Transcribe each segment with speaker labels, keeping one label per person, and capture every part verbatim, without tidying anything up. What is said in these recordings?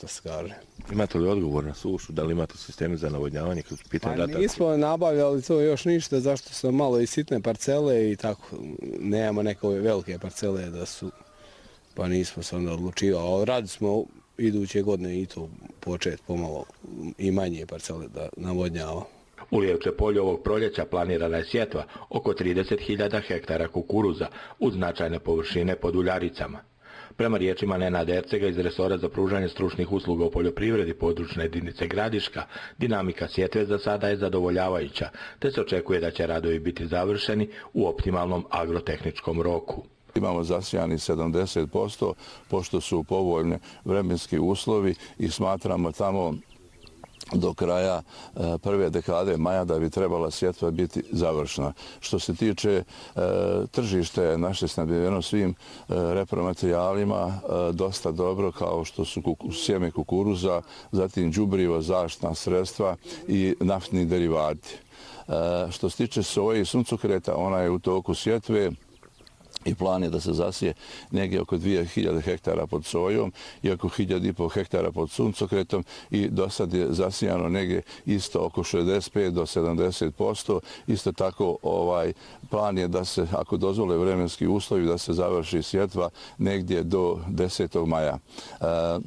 Speaker 1: što se kaže.
Speaker 2: Imate li odgovor na sušu? Da li imate sisteme za navodnjavanje?
Speaker 1: Pa nismo nabavljali to još ništa, zašto su malo i sitne parcele i tako. Nemamo neke velike parcele da su, pa nismo se onda odlučivali. Ali radi smo iduće godine i to početi pomalo i manje parcele da navodnjava.
Speaker 2: U Lijevče polju ovog proljeća planirana je sjetva oko trideset hiljada hektara kukuruza uz značajne površine pod uljaricama. Prema riječima Nenada Ercega iz resora za pružanje stručnih usluga u poljoprivredi područne jedinice Gradiška, dinamika sjetve za sada je zadovoljavajuća, te se očekuje da će radovi biti završeni u optimalnom agrotehničkom roku.
Speaker 3: Imamo zasijani sedamdeset posto, pošto su povoljni vremenski uslovi i smatramo tamo do kraja prve dekade maja da bi trebala sjetva biti završena. Što se tiče e, tržište, naše snabdjeveno svim e, repromaterijalima e, dosta dobro, kao što su kuku, sjeme kukuruza, zatim đubrivo, zaštitna sredstva i naftni derivati. E, što se tiče soje i suncokreta, ona je u toku sjetve i plan je da se zasije negdje oko dvije hiljade hektara pod sojom i oko hiljadu i pol hektara pod suncokretom i do sad je zasijano negdje isto oko šezdeset pet do sedamdeset posto. Isto tako ovaj plan je da se, ako dozvole vremenski uslovi, da se završi sjetva negdje do desetog maja. E,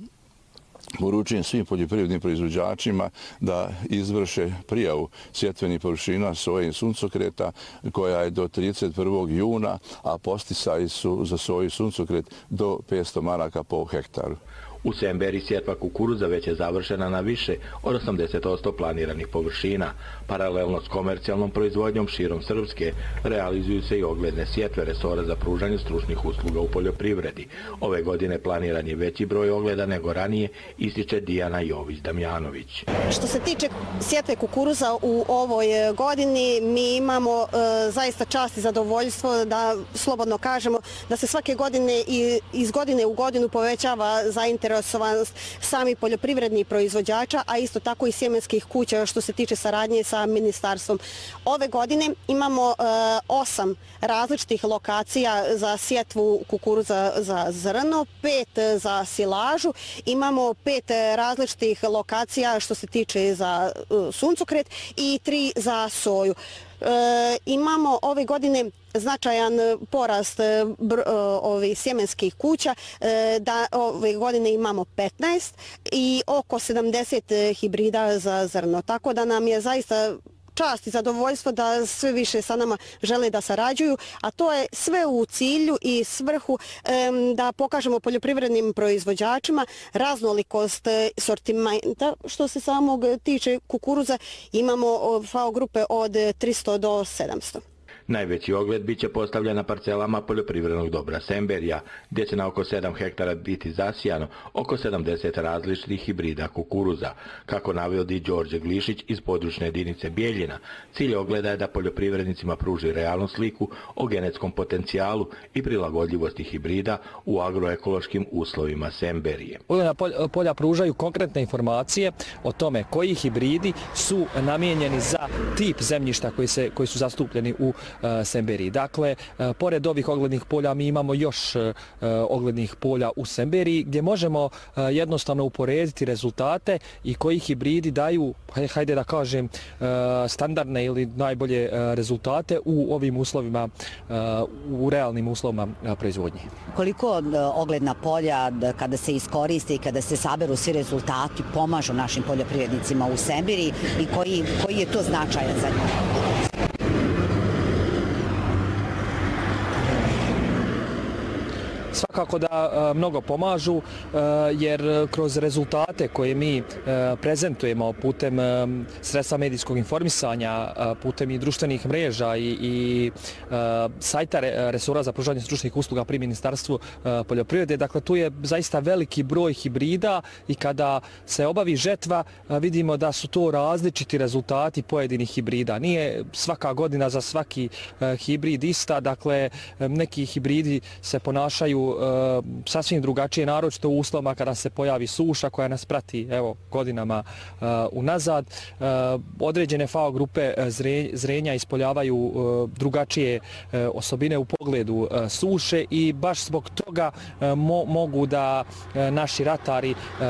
Speaker 3: Poručujem svim poljoprivrednim proizvođačima da izvrše prijavu sjetvenih površina soje i suncokreta koja je do trideset prvog juna, a posticaji su za soju i suncokret do petsto maraka po hektaru.
Speaker 2: U Semberi sjetva kukuruza već je završena na više od osamdeset posto planiranih površina. Paralelno s komercijalnom proizvodnjom širom Srpske realizuju se i ogledne sjetve resora za pružanje stručnih usluga u poljoprivredi. Ove godine planiran je veći broj ogleda nego ranije, ističe Dijana Jović-Damjanović.
Speaker 4: Što se tiče sjetve kukuruza u ovoj godini, mi imamo e, zaista čast i zadovoljstvo da slobodno kažemo da se svake godine i iz godine u godinu povećava zainteresovanost sami poljoprivrednih proizvođača, a isto tako i sjemenskih kuća što se tiče saradnje sa ministarstvom. Ove godine imamo e, osam različitih lokacija za sjetvu kukuruza za zrno, pet za silažu, imamo pet različitih lokacija što se tiče za e, suncokret i tri za soju. E, imamo ove godine značajan porast br, ovih sjemenskih kuća, e, da ove godine imamo petnaest i oko sedamdeset hibrida za zrno. Tako da nam je zaista čast i zadovoljstvo da sve više sa nama žele da sarađuju, a to je sve u cilju i svrhu da pokažemo poljoprivrednim proizvođačima raznolikost sortimenta. Što se samog tiče kukuruza, imamo F A O grupe od tristo do sedamsto.
Speaker 2: Najveći ogled bit će postavljen na parcelama poljoprivrednog dobra Semberija, gdje će na oko sedam hektara biti zasijano oko sedamdeset različitih hibrida kukuruza. Kako navodi Đorđe Glišić iz područne jedinice Bijeljina, cilj ogleda je da poljoprivrednicima pruži realnu sliku o genetskom potencijalu i prilagodljivosti hibrida u agroekološkim uslovima Semberije.
Speaker 5: Ogleda polja pružaju konkretne informacije o tome koji hibridi su namijenjeni za tip zemljišta koji, se, koji su zastupljeni u Semberiji. Dakle, pored ovih oglednih polja mi imamo još oglednih polja u Semberiji gdje možemo jednostavno uporediti rezultate i koji hibridi daju, hajde da kažem, standardne ili najbolje rezultate u ovim uslovima, u realnim uslovima proizvodnje.
Speaker 6: Koliko ogledna polja kada se iskoriste i kada se saberu svi rezultati pomažu našim poljoprivrednicima u Semberiji i koji, koji je to značajan za njih?
Speaker 5: Svakako da mnogo pomažu, jer kroz rezultate koje mi prezentujemo putem sredstva medijskog informisanja, putem i društvenih mreža i, i sajta resora za pružanje stručnih usluga pri Ministarstvu poljoprivrede, dakle tu je zaista veliki broj hibrida i kada se obavi žetva vidimo da su to različiti rezultati pojedinih hibrida. Nije svaka godina za svaki hibrid ista, dakle neki hibridi se ponašaju sasvim drugačije, naročito u uslovima kada se pojavi suša koja nas prati evo, godinama uh, unazad. Uh, određene F A O grupe zre, zrenja ispoljavaju uh, drugačije uh, osobine u pogledu uh, suše i baš zbog toga uh, mo, mogu da uh, naši ratari uh,